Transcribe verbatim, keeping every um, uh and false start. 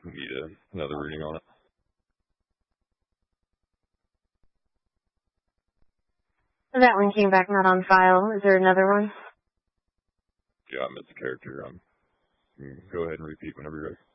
Need a, another reading on it. That one came back not on file. Is there another one? Yeah, I missed the character. Um, go ahead and repeat whenever you're ready.